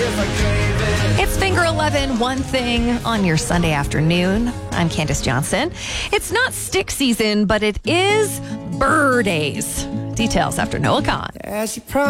It's Finger 11, one thing on your Sunday afternoon. I'm Candace Johnson. It's not stick season, but it is Burr Days. Details after Noah Khan.